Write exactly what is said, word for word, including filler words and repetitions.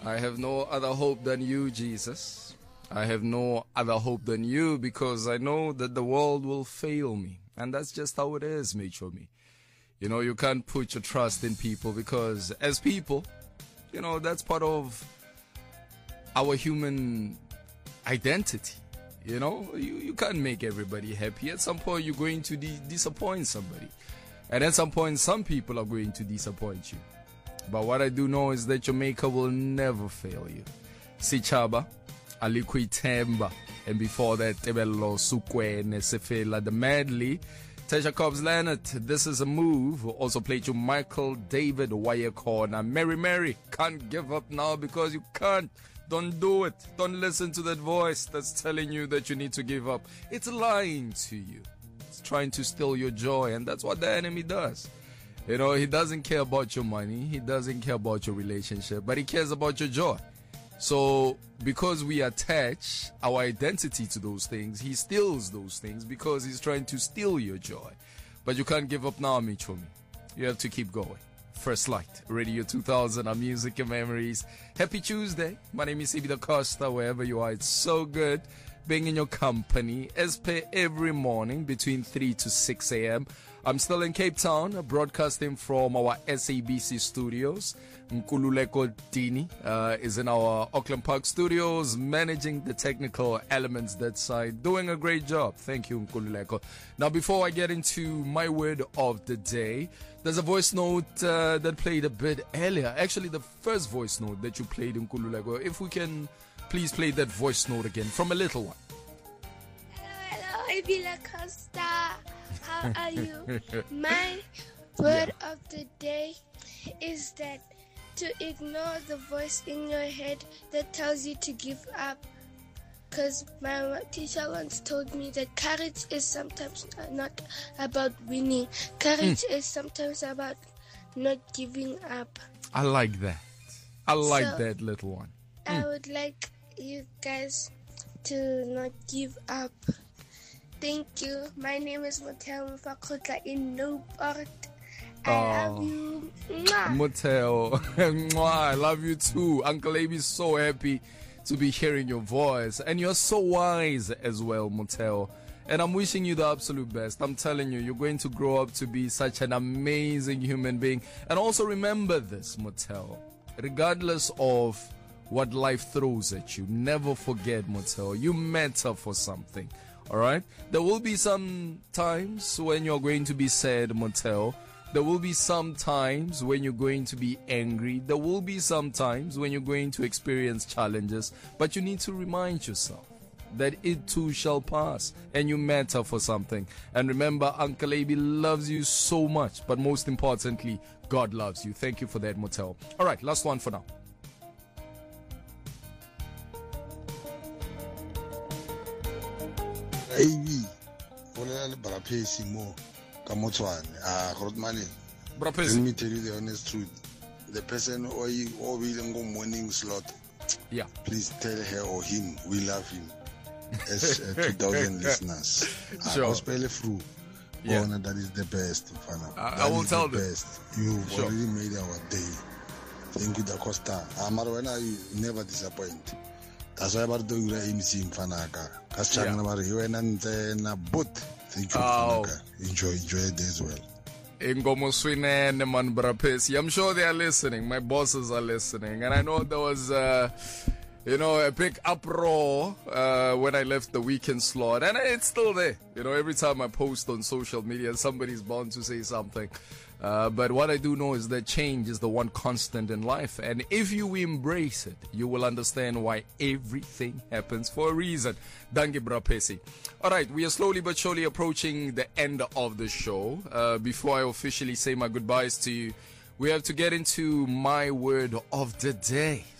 I have no other hope than you, Jesus. I have no other hope than you because I know that the world will fail me. And that's just how it is, Michomi. You know, you can't put your trust in people because as people, you know, that's part of our human identity. You know, you, you can't make everybody happy. At some point, you're going to de- disappoint somebody. And at some point, some people are going to disappoint you. But what I do know is that your maker will never fail you. Sichaba, Alikwi Temba, and before that, Tebello Sukwe, Nesefela, the Medley, Tasha Cobbs Leonard, This Is a Move, also played you Michael David Wayakona, Mary Mary, Can't Give Up Now because you can't. Don't do it. Don't listen to that voice that's telling you that you need to give up. It's lying to you. It's trying to steal your joy, and that's what the enemy does. You know, he doesn't care about your money. He doesn't care about your relationship, but he cares about your joy. So because we attach our identity to those things, he steals those things because he's trying to steal your joy. But you can't give up now, Michomi. You have to keep going. First Light, Radio two thousand, our music and memories. Happy Tuesday. My name is Ibi Da Costa, wherever you are. It's so good being in your company as per every morning between three to six a.m. I'm still in Cape Town, broadcasting from our S A B C studios. Nkululeko Dini uh, is in our Auckland Park studios, managing the technical elements that side, doing a great job. Thank you, Nkululeko. Now, before I get into my word of the day, there's a voice note uh, that played a bit earlier. Actually, the first voice note that you played, Nkululeko. If we can please play that voice note again from a little one. Hello, hello, Ibi Da Costa. How are you? My word yeah. of the day is that to ignore the voice in your head that tells you to give up. Because my teacher once told me that courage is sometimes not about winning. Courage mm. is sometimes about not giving up. I like that. I like so, that little one. Mm. I would like you guys to not give up. Thank you. My name is Moteo Mfakotla in Newport. I oh, love you. Moteo. I love you too. Uncle Abe is so happy to be hearing your voice. And you're so wise as well, Moteo. And I'm wishing you the absolute best. I'm telling you, you're going to grow up to be such an amazing human being. And also remember this, Moteo. Regardless of what life throws at you, never forget, Moteo, you matter for something. Alright? There will be some times when you're going to be sad, Moteo. There will be some times when you're going to be angry. There will be some times when you're going to experience challenges. But you need to remind yourself that it too shall pass and you matter for something. And remember, Uncle Abe loves you so much. But most importantly, God loves you. Thank you for that, Moteo. Alright, last one for now. A B, let me tell you the honest truth. The person who will go morning slot, yeah, please tell her or him we love him. As uh, two thousand listeners, sure. I will spell it through. Yeah. Oh, no, that is the best, Fana. I, that I will is tell the them. Best. You've sure. already made our day. Thank you, Da Costa. Amarwana, you never disappoint. That's why about the M C in Fanaka. That's Chang about you and then a boat. Thank you, oh. Fanaka. Enjoy, enjoy it as well. I'm sure they are listening. My bosses are listening. And I know there was, uh, you know, a big uproar uh, when I left the weekend slot. And it's still there. You know, every time I post on social media, somebody's bound to say something. Uh, but what I do know is that change is the one constant in life. And if you embrace it, you will understand why everything happens for a reason. Dange Brapesi. All right, we are slowly but surely approaching the end of the show. Uh, before I officially say my goodbyes to you, we have to get into my word of the day.